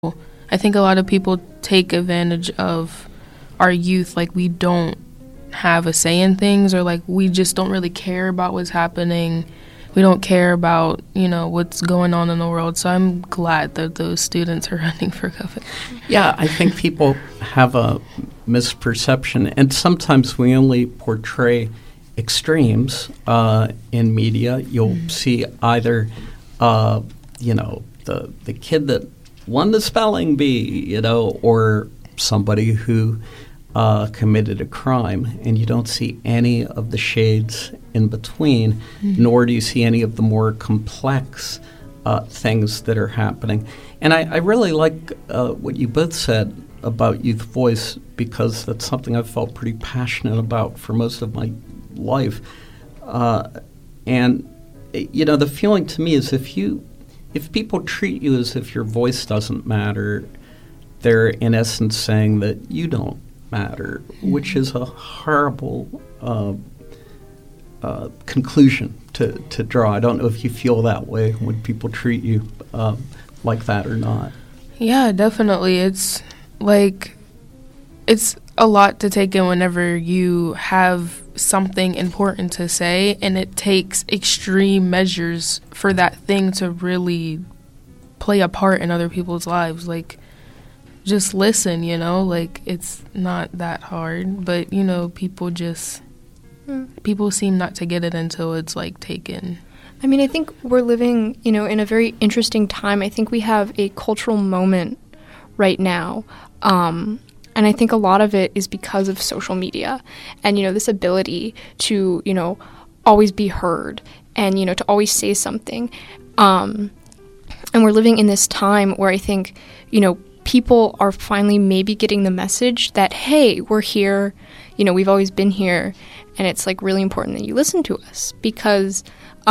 I think a lot of people take advantage of our youth, like we don't have a say in things, or like we just don't really care about what's happening. We don't care about, what's going on in the world. So I'm glad that those students are running for governor. Yeah, I think people have a misperception, and sometimes we only portray extremes in media. You'll see either, the kid that won the spelling bee, or somebody who committed a crime, and you don't see any of the shades in between, nor do you see any of the more complex things that are happening. And I really like what you both said about Youth Voice, because that's something I've felt pretty passionate about for most of my life. And the feeling to me is if people treat you as if your voice doesn't matter, they're in essence saying that you don't matter, which is a horrible conclusion to draw. I don't know if you feel that way when people treat you like that or not. Yeah, definitely. It's a lot to take in whenever you have something important to say, and it takes extreme measures for that thing to really play a part in other people's lives. Like, just listen, it's not that hard, but people seem not to get it until it's taken. I mean, I think we're living, in a very interesting time. I think we have a cultural moment right now. And I think a lot of it is because of social media and, this ability to, always be heard and, to always say something. And we're living in this time where I think, people are finally maybe getting the message that, hey, we're here, we've always been here, and it's really important that you listen to us because,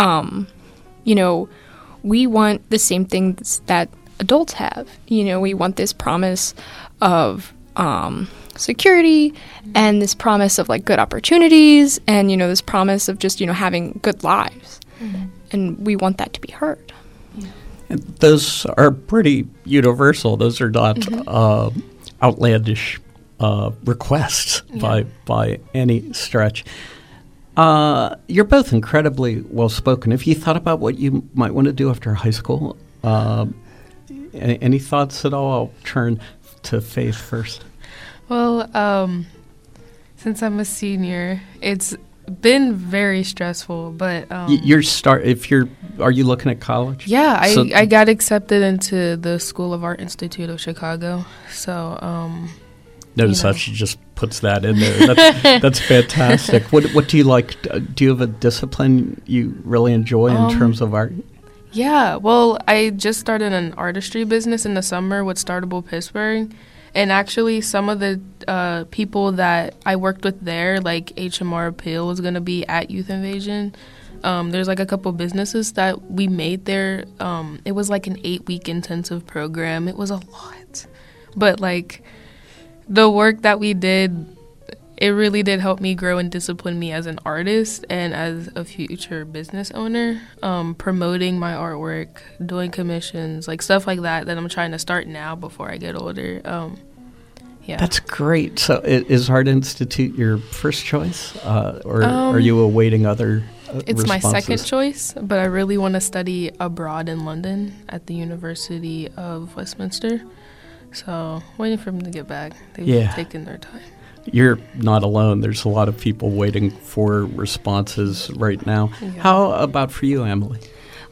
we want the same things that adults have. We want this promise of security and this promise of good opportunities and, this promise of just, having good lives. Mm-hmm. And we want that to be heard. And those are pretty universal. Those are not outlandish requests by any stretch. You're both incredibly well-spoken. Have you thought about what you might want to do after high school? Any thoughts at all? I'll turn to Faith first. Well, since I'm a senior, it's been very stressful, but are you looking at college? Yeah, I got accepted into the School of Art Institute of Chicago. So notice how she just puts that in there. That's fantastic. What do you like? Do you have a discipline you really enjoy in terms of art? Yeah, well, I just started an artistry business in the summer with Startable Pittsburgh. And actually, some of the people that I worked with there, like HMR Appeal, is going to be at Youth Invasion. There's a couple businesses that we made there. It was an 8-week intensive program. It was a lot. But the work that we did, it really did help me grow and discipline me as an artist and as a future business owner, promoting my artwork, doing commissions, stuff like that I'm trying to start now before I get older. Yeah. That's great. So is Art Institute your first choice, or are you awaiting other It's responses? My second choice, but I really want to study abroad in London at the University of Westminster. So waiting for them to get back. They've taken their time. You're not alone. There's a lot of people waiting for responses right now. Yeah. How about for you, Emily?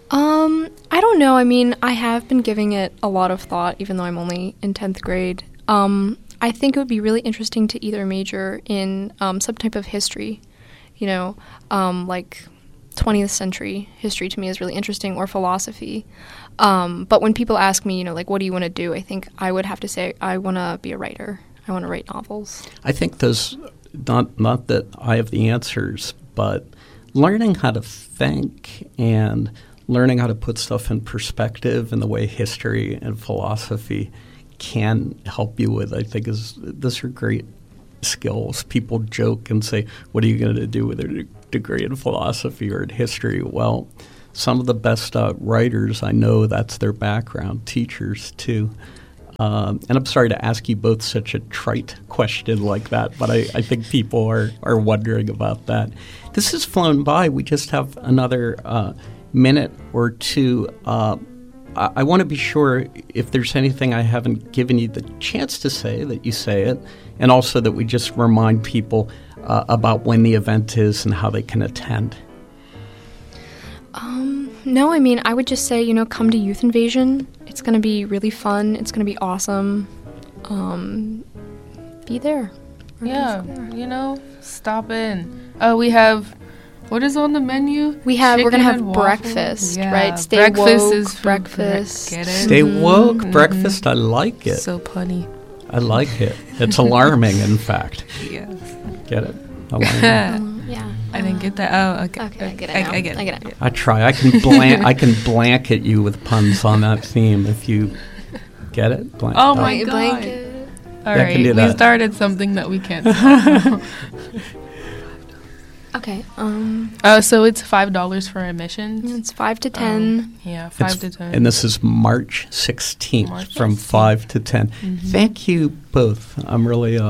I don't know. I mean, I have been giving it a lot of thought, even though I'm only in 10th grade. I think it would be really interesting to either major in some type of history, 20th century history to me is really interesting, or philosophy. But when people ask me, what do you want to do? I think I would have to say I want to be a writer. I want to write novels. I think those, not that I have the answers, but learning how to think and learning how to put stuff in perspective in the way history and philosophy can help you with, I think, those are great skills. People joke and say, what are you going to do with a degree in philosophy or in history? Well, some of the best writers I know, that's their background, teachers too. And I'm sorry to ask you both such a trite question like that, but I think people are wondering about that. This has flown by. We just have another minute or two. I want to be sure if there's anything I haven't given you the chance to say, that you say it, and also that we just remind people about when the event is and how they can attend. No, I mean, I would just say, come to Youth Invasion. It's going to be really fun. It's going to be awesome. Be there. Yeah, stop in. We have, what is on the menu? We're going to have breakfast, right? Stay breakfast woke, is breakfast. Get it? Stay woke, breakfast, I like it. So punny. I like it. It's alarming, in fact. Yes. Get it? Alarming. Yeah. I didn't get that. Oh, okay. Okay, I get it now. I get it. I get it. I try. I can blanket you with puns on that theme if you get it. Oh my God. Blanket. All Yeah, I right, can do we that. started something that we can't stop. Okay. So it's $5 for admissions. It's 5 to 10. Yeah, 5 to 10. And this is March 16th March from 16th. 5 to 10. Thank you both. I'm really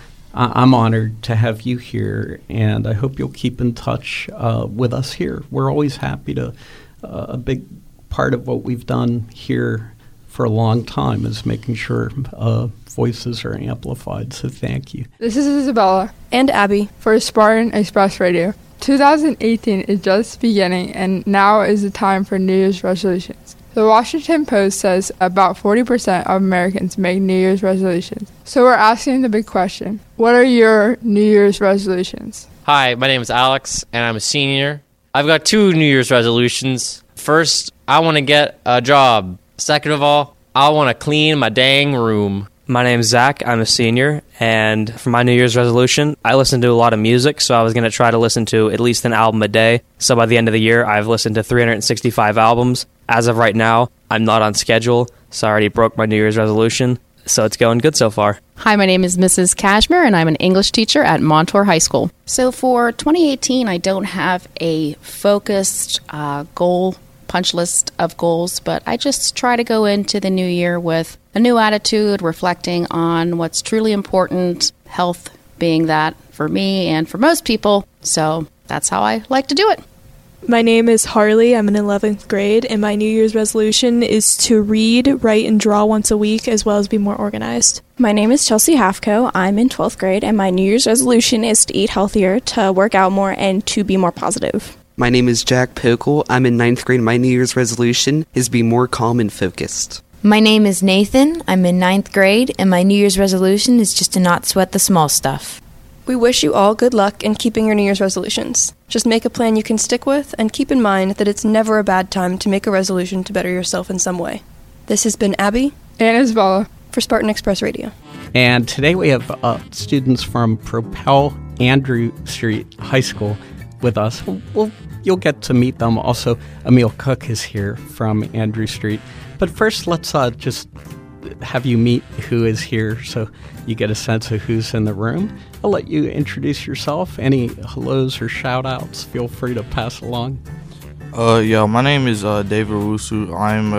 I'm honored to have you here, and I hope you'll keep in touch with us here. We're always happy to, a big part of what we've done here for a long time is making sure voices are amplified, so thank you. This is Isabella And Abby. for Spartan Express Radio. 2018 is just beginning, and now is the time for New Year's resolutions. The Washington Post says about 40% of Americans make New Year's resolutions. So we're asking the big question, what are your New Year's resolutions? Hi, my name is Alex, and I'm a senior. I've got 2 New Year's resolutions. First, I want to get a job. Second of all, I want to clean my dang room. My name's Zach. I'm a senior, and for my New Year's resolution, I listen to a lot of music, so I was going to try to listen to at least an album a day. So by the end of the year, I've listened to 365 albums. As of right now, I'm not on schedule, so I already broke my New Year's resolution, so it's going good so far. Hi, my name is Mrs. Cashmere, and I'm an English teacher at Montour High School. So for 2018, I don't have a focused goal punch list of goals, but I just try to go into the new year with a new attitude, reflecting on what's truly important, health being that for me and for most people. So that's how I like to do it. My name is Harley. I'm in 11th grade, and my New Year's resolution is to read, write, and draw once a week, as well as be more organized. My name is Chelsea Halfco. I'm in 12th grade, and my New Year's resolution is to eat healthier, to work out more, and to be more positive. My name is Jack Pokel. I'm in 9th grade. My New Year's resolution is be more calm and focused. My name is Nathan. I'm in 9th grade, and my New Year's resolution is just to not sweat the small stuff. We wish you all good luck in keeping your New Year's resolutions. Just make a plan you can stick with, and keep in mind that it's never a bad time to make a resolution to better yourself in some way. This has been Abby And Isabella. for Spartan Express Radio. And today we have students from Propel Andrew Street High School with us. You'll get to meet them. Also, Emil Cook is here from Andrew Street. But first, let's just have you meet who is here so you get a sense of who's in the room. I'll let you introduce yourself. Any hellos or shout-outs, feel free to pass along. My name is David Owusu.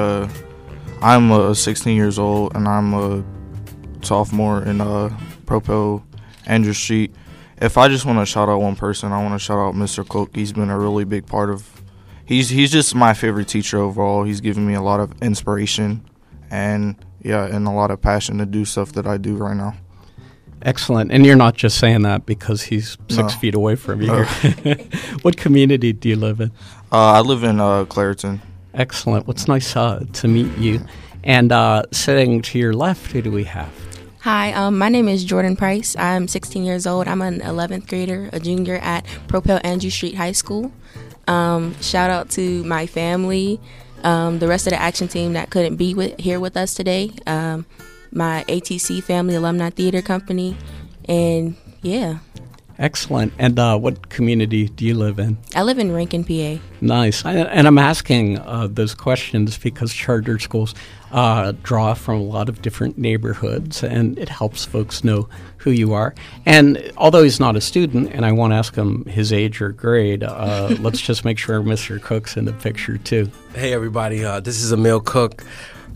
I'm 16 years old, and I'm a sophomore in Propel Andrew Street. If I just want to shout out one person, I want to shout out Mr. Cook. He's been a really big part of. He's just my favorite teacher overall. He's given me a lot of inspiration, and a lot of passion to do stuff that I do right now. Excellent. And you're not just saying that because he's 6 feet away from you. No. What community do you live in? I live in Clairton. Excellent. Well, it's nice to meet you. And sitting to your left, who do we have? Hi, my name is Jordan Price. I'm 16 years old. I'm an 11th grader, a junior at Propel Andrew Street High School. Shout out to my family, the rest of the action team that couldn't be here with us today, my ATC Family Alumni Theater Company, and yeah. Excellent. And what community do you live in? I live in Rankin, PA. Nice. And I'm asking those questions because charter schools draw from a lot of different neighborhoods, and it helps folks know who you are. And although he's not a student, and I won't ask him his age or grade, let's just make sure Mr. Cook's in the picture too. Hey, everybody. This is Emil Cook.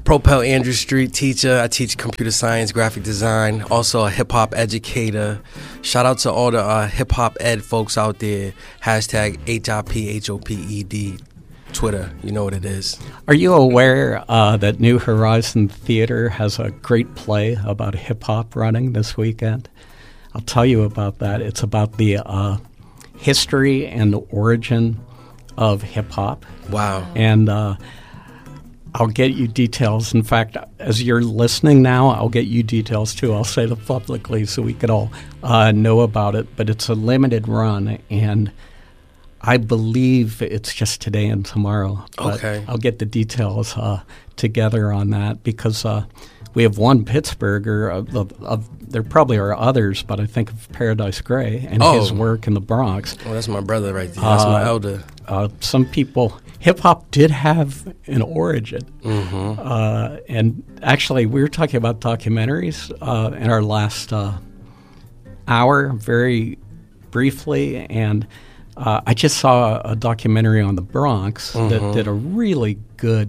Propel Andrew Street teacher. I teach computer science, graphic design, also a hip-hop educator. Shout out to all the hip-hop ed folks out there. Hashtag HIPHOPED. Twitter, you know what it is. Are you aware that New Horizon Theater has a great play about hip-hop running this weekend? I'll tell you about that. It's about the history and the origin of hip-hop. Wow. And I'll get you details. In fact, as you're listening now, I'll get you details too. I'll say them publicly so we could all know about it. But it's a limited run, and I believe it's just today and tomorrow. But okay. I'll get the details together on that because we have one Pittsburgher. There probably are others, but I think of Paradise Gray and his work in the Bronx. Oh, that's my brother right there. That's my elder. Some people, hip-hop did have an origin. Mm-hmm. And actually, we were talking about documentaries in our last hour very briefly, and I just saw a documentary on the Bronx that did a really good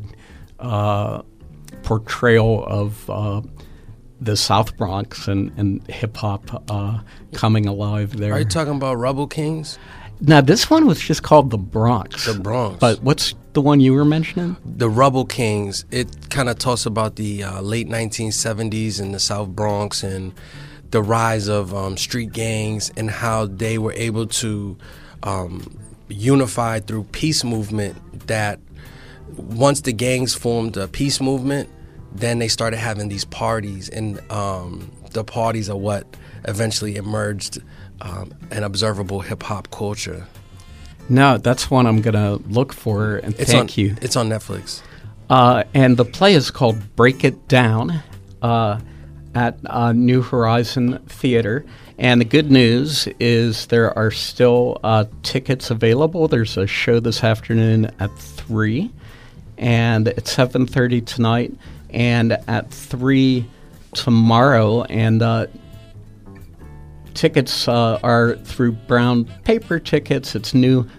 portrayal of the South Bronx and hip-hop coming alive there. Are you talking about Rebel Kings? Now, this one was just called The Bronx. The Bronx. But what's the one you were mentioning? The Rebel Kings. It kind of talks about the late 1970s in the South Bronx and the rise of street gangs and how they were able to unify through peace movement. That once the gangs formed a peace movement, then they started having these parties, and the parties are what eventually emerged an observable hip-hop culture. No, that's one I'm going to look for, and thank you. It's on Netflix. And the play is called Break It Down at New Horizon Theater. And the good news is there are still tickets available. There's a show this afternoon at 3, and at 7:30 tonight, and at 3 tomorrow. And tickets are through Brown Paper Tickets. It's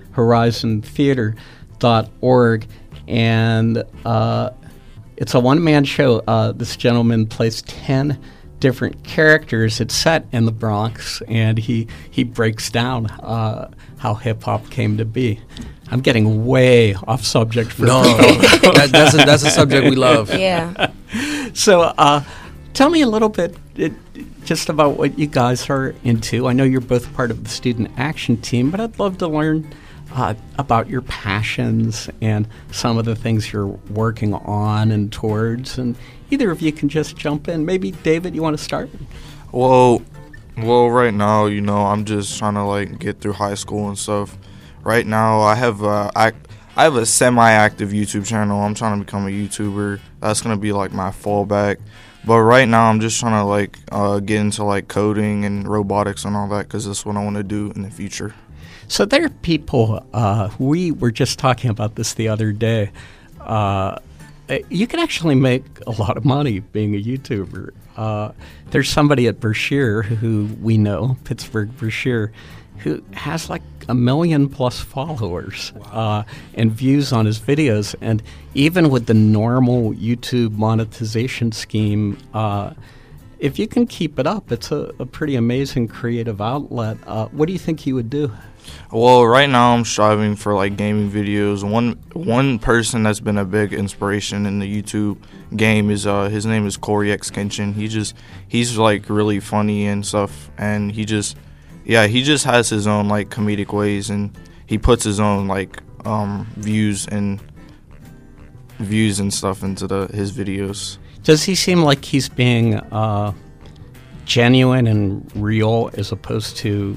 newhorizontheater.org. And it's a one-man show. This gentleman plays 10 different characters. It's set in the Bronx, and he breaks down how hip-hop came to be. I'm getting way off subject for that's a subject we love. Yeah. So tell me a little bit just about what you guys are into. I know you're both part of the Student Action Team, but I'd love to learn about your passions and some of the things you're working on and towards. And either of you can just jump in. Maybe, David, you want to start? Well, right now, I'm just trying to get through high school and stuff. Right now, I have a semi-active YouTube channel. I'm trying to become a YouTuber. That's gonna be my fallback. But right now, I'm just trying to get into coding and robotics and all that because that's what I want to do in the future. So there are people. We were just talking about this the other day. You can actually make a lot of money being a YouTuber. There's somebody at Brashear who we know, Pittsburgh Brashear, who has 1 million+ followers and views on his videos. And even with the normal YouTube monetization scheme, if you can keep it up, it's a pretty amazing creative outlet. What do you think you would do? Well, right now I'm striving for gaming videos. One person that's been a big inspiration in the YouTube game is his name is Corey X Kenshin. He's really funny and stuff, and he just has his own comedic ways, and he puts his own views and stuff into his videos. Does he seem like he's being genuine and real as opposed to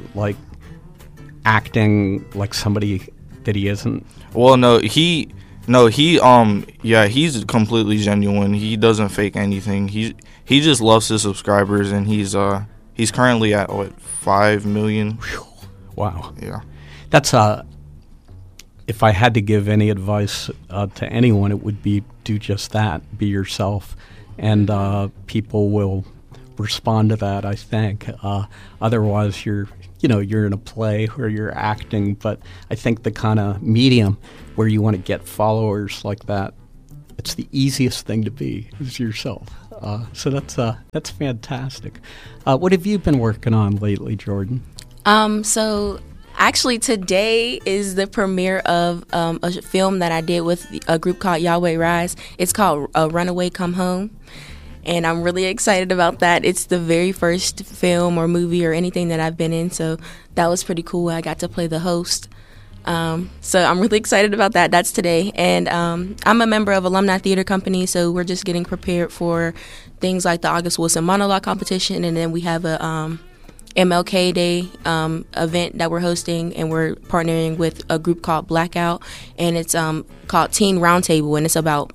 acting like somebody that he isn't? Well, he's completely genuine. He doesn't fake anything. He just loves his subscribers, and he's currently at 5 million. Wow. Yeah. That's if I had to give any advice to anyone, it would be do just that. Be yourself, and people will respond to that, I think. Otherwise, you're in a play where you're acting, but I think the kind of medium where you want to get followers like that, it's the easiest thing to be is yourself. So that's fantastic. What have you been working on lately, Jordan? So actually today is the premiere of a film that I did with a group called Yahweh Rise. It's called Runaway Come Home. And I'm really excited about that. It's the very first film or movie or anything that I've been in, so that was pretty cool. I got to play the host. So I'm really excited about that. That's today. And I'm a member of Alumni Theater Company, so we're just getting prepared for things like the August Wilson Monologue Competition, and then we have a MLK Day event that we're hosting, and we're partnering with a group called Blackout, and it's called Teen Roundtable, and it's about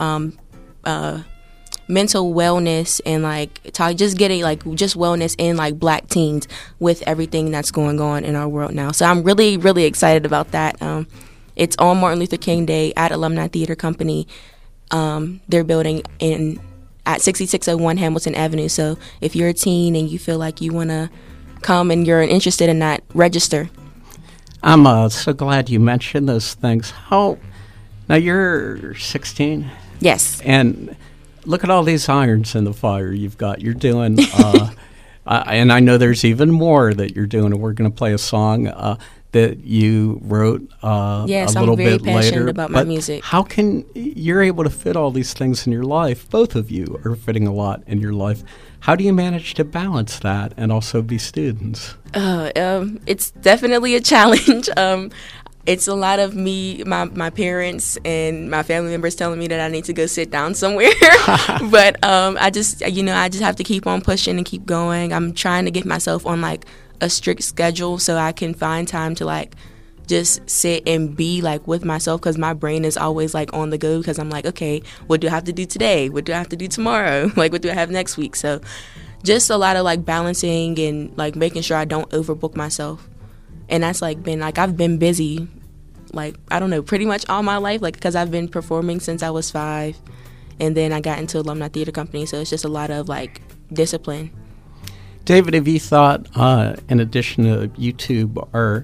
mental wellness and just getting just wellness in Black teens with everything that's going on in our world now. So I'm really, really excited about that. It's on Martin Luther King Day at Alumni Theater Company. They're building at 6601 Hamilton Avenue. So if you're a teen and you feel like you want to come and you're interested in that, register. I'm so glad you mentioned those things. Now you're 16? Yes. And look at all these irons in the fire you've got. You're doing, and I know there's even more that you're doing, and we're going to play a song that you wrote yes, a little I'm very bit passionate later. about my music. How can you're able to fit all these things in your life? Both of you are fitting a lot in your life. How do you manage to balance that and also be students? It's definitely a challenge. It's a lot of me, my parents, and my family members telling me that I need to go sit down somewhere. But I just have to keep on pushing and keep going. I'm trying to get myself on a strict schedule so I can find time to just sit and be with myself, because my brain is always on the go, because I'm okay, what do I have to do today? What do I have to do tomorrow? What do I have next week? So just a lot of balancing and making sure I don't overbook myself. And that's been I've been busy, I don't know, pretty much all my life, because I've been performing since I was 5, and then I got into Alumni Theater Company, so it's just a lot of discipline. David, have you thought, in addition to YouTube,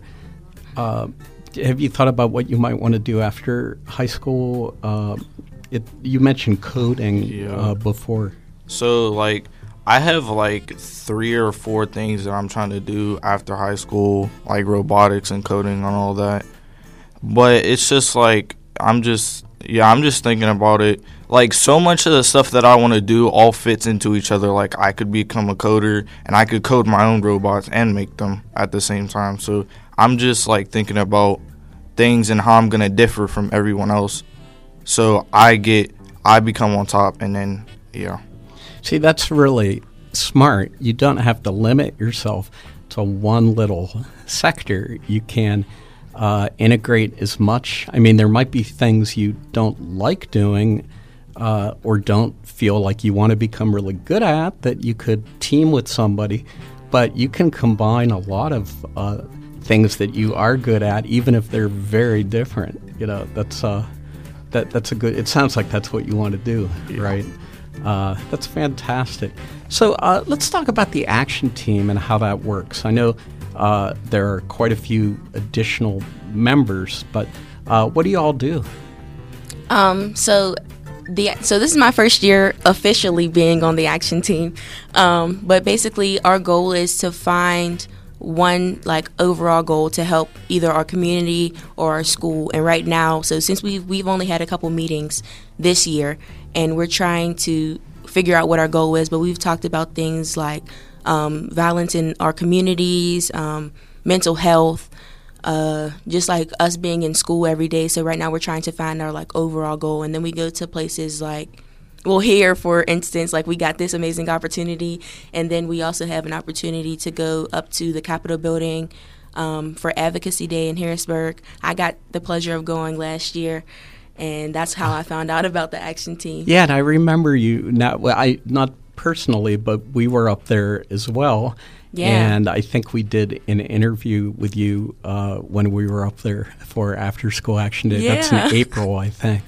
have you thought about what you might want to do after high school? You mentioned coding before. So I have 3 or 4 things that I'm trying to do after high school, robotics and coding and all that. But it's just I'm just thinking about it. So much of the stuff that I want to do all fits into each other. I could become a coder and I could code my own robots and make them at the same time. So I'm just thinking about things and how I'm going to differ from everyone else. So I become on top, and then, yeah. See, that's really smart. You don't have to limit yourself to one little sector. You can integrate as much. I mean, there might be things you don't like doing or don't feel like you want to become really good at that you could team with somebody, but you can combine a lot of things that you are good at, even if they're very different. That's a good. It sounds like that's what you want to do, right? That's fantastic. So let's talk about the action team and how that works. I know there are quite a few additional members, but what do you all do? So this is my first year officially being on the action team. But basically our goal is to find one overall goal to help either our community or our school. And right now, so since we've only had a couple meetings this year, and we're trying to figure out what our goal is, but we've talked about things like violence in our communities, mental health, just us being in school every day. So right now we're trying to find our overall goal, and then we go to places here, for instance, we got this amazing opportunity, and then we also have an opportunity to go up to the Capitol building for Advocacy Day in Harrisburg. I got the pleasure of going last year, and that's how I found out about the action team. Yeah, and I remember you. Not personally, but we were up there as well. Yeah. And I think we did an interview with you when we were up there for After School Action Day. Yeah. That's in April, I think.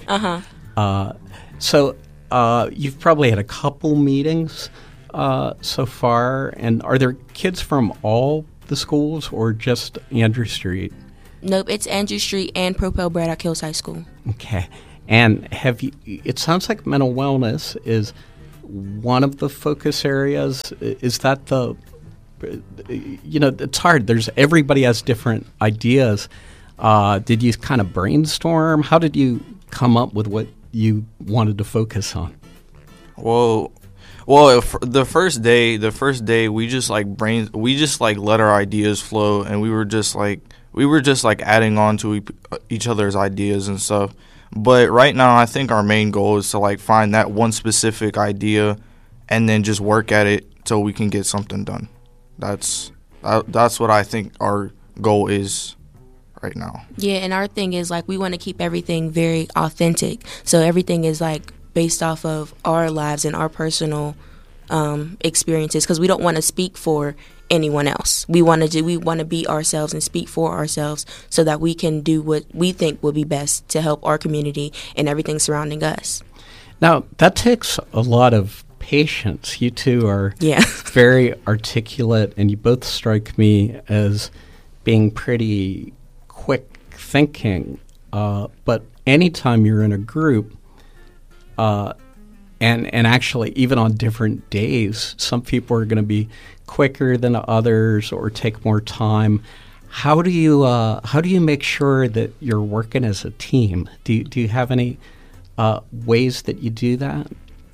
So you've probably had a couple meetings so far. And are there kids from all the schools or just Andrew Street? Nope, it's Andrew Street and Propel Braddock Hills High School. Okay. And it sounds like mental wellness is one of the focus areas. Is that it's hard. Everybody has different ideas. Did you kind of brainstorm? How did you come up with what you wanted to focus on? Well, the first day we just let our ideas flow, and we were just like adding on to each other's ideas and stuff. But right now, I think our main goal is to like find that one specific idea, and then just work at it till we can get something done. That's what I think our goal is right now. Yeah, and our thing is like we want to keep everything very authentic. So everything is like based off of our lives and our personal experiences, because we don't want to speak for anyone else. We want to be ourselves and speak for ourselves, so that we can do what we think will be best to help our community and everything surrounding us. Now, that takes a lot of patience. You two are very articulate, and you both strike me as being pretty quick thinking. But anytime you're in a group, and actually even on different days, some people are going to be quicker than others or take more time. How do you make sure that you're working as a team? Do you have any ways that you do that?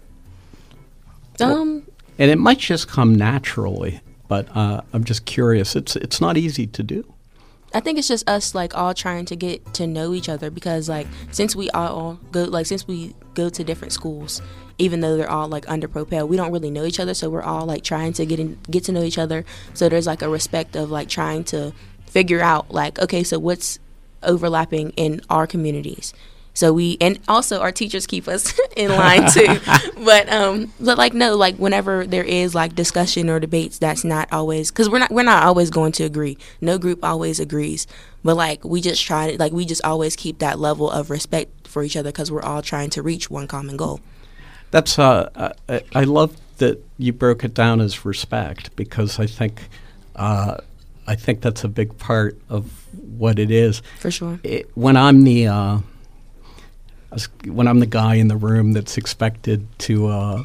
And it might just come naturally, but I'm just curious. It's not easy to do. I think it's just us like all trying to get to know each other, because like since we go to different schools, even though they're all like under Propel, we don't really know each other, so we're all like trying to get to know each other. So there's like a respect of like trying to figure out like, okay, so what's overlapping in our communities. So and also our teachers keep us in line too. But like no, like whenever there is like discussion or debates, that's not always, because we're not always going to agree. No group always agrees. But like we just try to, like we just always keep that level of respect for each other, because we're all trying to reach one common goal. That's I love that you broke it down as respect, because I think that's a big part of what it is. For sure. When I'm the guy in the room that's expected to,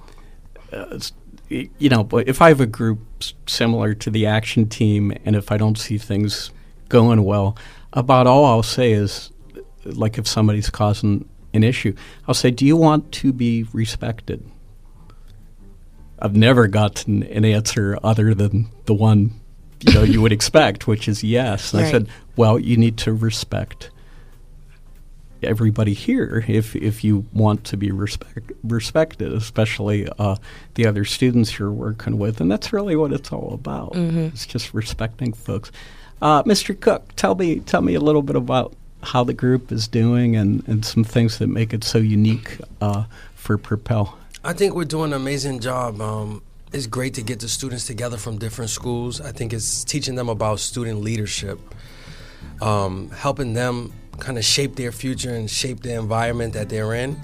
but if I have a group similar to the action team, and if I don't see things going well, about all I'll say is, like if somebody's causing an issue, I'll say, do you want to be respected? I've never gotten an answer other than the one you would expect, which is yes. And right. I said, well, you need to respect everybody here if you want to be respected, especially the other students you're working with. And that's really what it's all about. Mm-hmm. It's just respecting folks. Mr. Cook, tell me a little bit about how the group is doing and some things that make it so unique for Propel. I think we're doing an amazing job. It's great to get the students together from different schools. I think it's teaching them about student leadership, helping them kind of shape their future and shape the environment that they're in.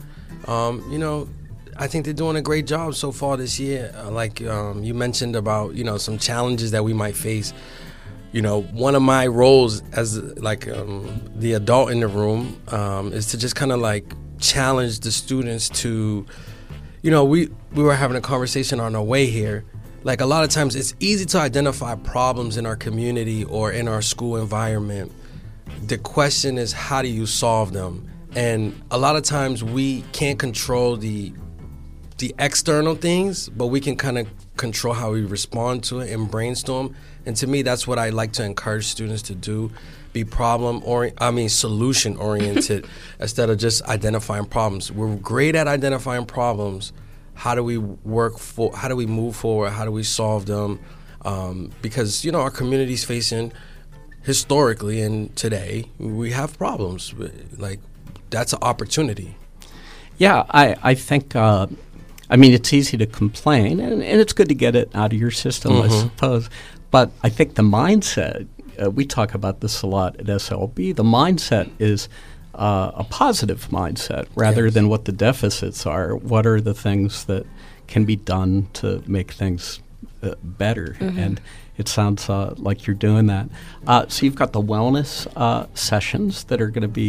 I think they're doing a great job so far this year. Like you mentioned about, some challenges that we might face. One of my roles as the adult in the room is to just kind of like challenge the students to, we were having a conversation on our way here. Like a lot of times it's easy to identify problems in our community or in our school environment. The question is, how do you solve them? And a lot of times we can't control the external things, but we can kind of control how we respond to it and brainstorm. And to me, that's what I like to encourage students to do: be solution oriented instead of just identifying problems. We're great at identifying problems. How do we how do we move forward? How do we solve them? Because our community's facing, historically and today, we have problems. Like, that's an opportunity. Yeah, I think, it's easy to complain, and it's good to get it out of your system, mm-hmm. I suppose. But I think the mindset, we talk about this a lot at SLB, the mindset is a positive mindset rather than what the deficits are. What are the things that can be done to make things better? Mm-hmm. And it sounds like you're doing that. So you've got the wellness sessions that are going to be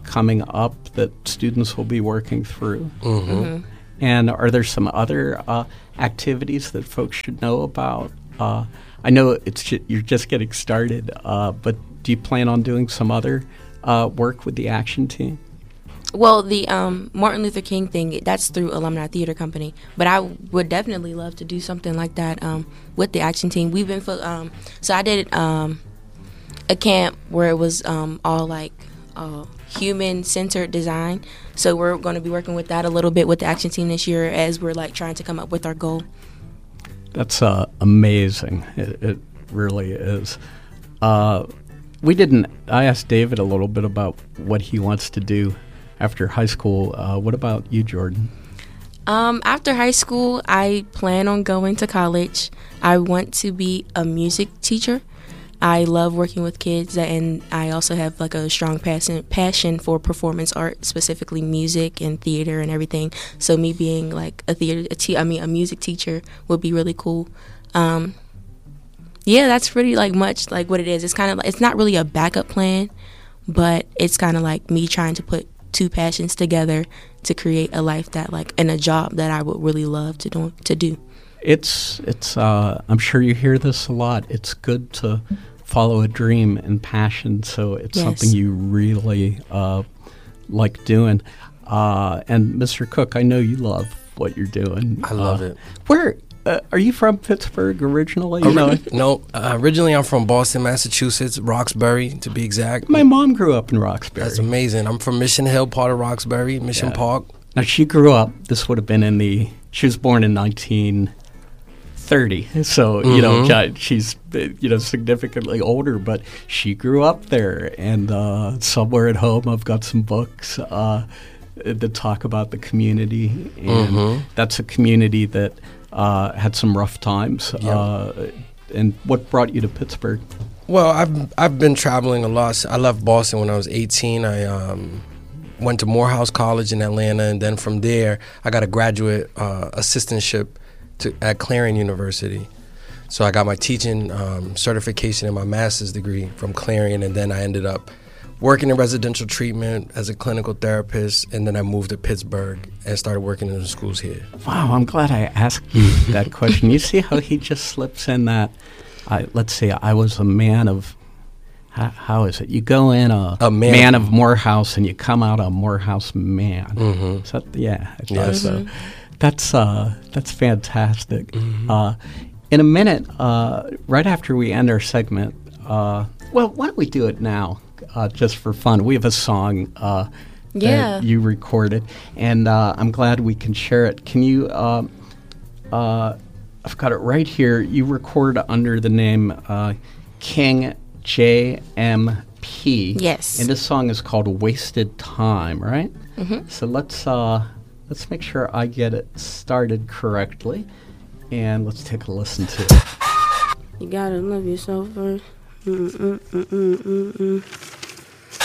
coming up that students will be working through. Mm-hmm. And are there some other activities that folks should know about? I know you're just getting started, but do you plan on doing some other work with the Action Team? Well, the Martin Luther King thing, that's through Alumni Theater Company. But I would definitely love to do something like that with the Action Team. We've been so I did a camp where it was all like human-centered design. So we're going to be working with that a little bit with the Action Team this year as we're like trying to come up with our goal. That's amazing. It really is. I asked David a little bit about what he wants to do after high school. What about you, Jordan? After high school, I plan on going to college. I want to be a music teacher. I love working with kids, and I also have like a strong passion for performance art, specifically music and theater and everything. So me being like a music teacher would be really cool. Yeah, that's pretty like much like what it is. It's kind of like, it's not really a backup plan, but it's kind of like me trying to put two passions together to create a life that like and a job that I would really love to do. It's I'm sure you hear this a lot. It's good to follow a dream and passion, so it's something you really like doing. And Mr. Cook, I know you love what you're doing. I love it. Where are you from? Pittsburgh originally? No, originally I'm from Boston, Massachusetts, Roxbury to be exact. My mom grew up in Roxbury. That's amazing. I'm from Mission Hill, part of Roxbury, Mission Park. Now she grew up. This would have been she was born in 1930, so she's significantly older, but she grew up there. And somewhere at home, I've got some books that talk about the community, and that's a community that had some rough times. And what brought you to Pittsburgh? Well, I've been traveling a lot. I left Boston when I was 18. I went to Morehouse College in Atlanta, and then from there I got a graduate assistantship at Clarion University. So I got my teaching certification and my master's degree from Clarion, and then I ended up working in residential treatment as a clinical therapist, and then I moved to Pittsburgh and started working in the schools here. Wow, I'm glad I asked you that question. You see how he just slips in that, let's say I was a man of, how is it? You go in a man of Morehouse and you come out a Morehouse man. Mm-hmm. So, I thought so. That's fantastic. Mm-hmm. In a minute, right after we end our segment, why don't we do it now? Just for fun. We have a song that you recorded, and I'm glad we can share it. Can you, I've got it right here. You record under the name King JMP. Yes. And this song is called Wasted Time, right? Mm-hmm. So let's make sure I get it started correctly, and let's take a listen to it. You gotta love yourself first.